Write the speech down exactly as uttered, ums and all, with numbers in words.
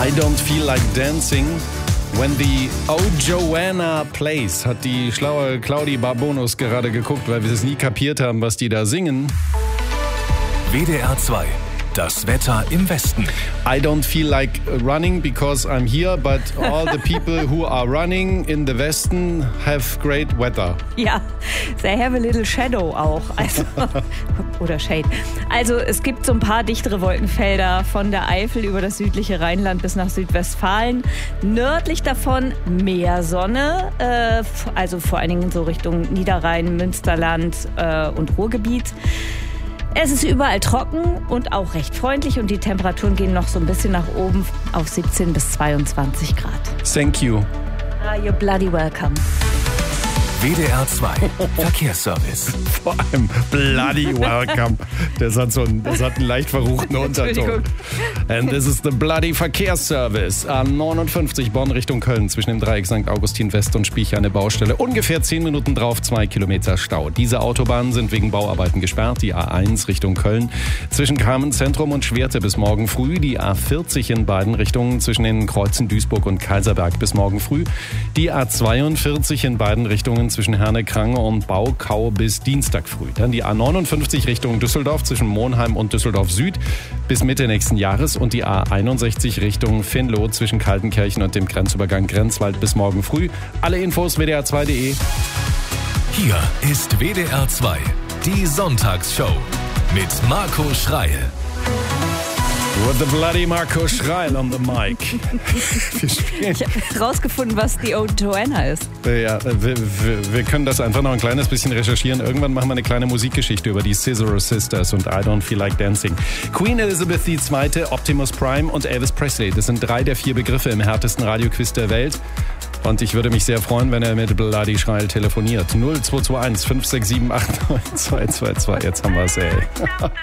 I don't feel like dancing when the Oh Joanna plays, hat die schlaue Claudi Barbonus gerade geguckt, weil wir es nie kapiert haben, was die da singen. W D R zwei. Das Wetter im Westen. I don't feel like running because I'm here, but all the people who are running in the Westen have great weather. Ja, they have a little shadow auch. Also, oder Shade. Also es gibt so ein paar dichtere Wolkenfelder von der Eifel über das südliche Rheinland bis nach Südwestfalen. Nördlich davon mehr Sonne, äh, also vor allen Dingen so Richtung Niederrhein, Münsterland äh, und Ruhrgebiet. Es ist überall trocken und auch recht freundlich und die Temperaturen gehen noch so ein bisschen nach oben auf siebzehn bis zweiundzwanzig Grad. Thank you. Ah, you're bloody welcome. W D R zwei Verkehrsservice. Vor allem bloody welcome. Das hat so einen, das hat einen leicht verruchten Unterton. And this is the bloody Verkehrsservice. A neunundfünfzig Bonn Richtung Köln zwischen dem Dreieck Sankt Augustin West und Spiech eine Baustelle. Ungefähr zehn Minuten drauf, zwei Kilometer Stau. Diese Autobahnen sind wegen Bauarbeiten gesperrt. Die A eins Richtung Köln zwischen Kamenz-Zentrum und Schwerte bis morgen früh. Die A vierzig in beiden Richtungen zwischen den Kreuzen Duisburg und Kaiserberg bis morgen früh. Die A zweiundvierzig in beiden Richtungen zwischen Herne-Krange und Baukau bis Dienstag früh. Dann die A neunundfünfzig Richtung Düsseldorf zwischen Monheim und Düsseldorf Süd bis Mitte nächsten Jahres und die A einundsechzig Richtung Venlo zwischen Kaltenkirchen und dem Grenzübergang Grenzwald bis morgen früh. Alle Infos w d r zwei punkt d e. Hier ist W D R zwei, die Sonntagsshow mit Marco Schreil. With the bloody Marco Schreil on the mic. Wir spielen. Ich habe rausgefunden, was die Old Joanna ist. Ja, wir, wir, wir können das einfach noch ein kleines bisschen recherchieren. Irgendwann machen wir eine kleine Musikgeschichte über die Scissor Sisters und I Don't Feel Like Dancing. Queen Elizabeth die Zweite, Optimus Prime und Elvis Presley. Das sind drei der vier Begriffe im härtesten Radioquiz der Welt. Und ich würde mich sehr freuen, wenn er mit Bloody Schreil telefoniert. null zwei zwei eins fünf sechs sieben acht neun zwei zwei zwei. Jetzt haben wir es, ey.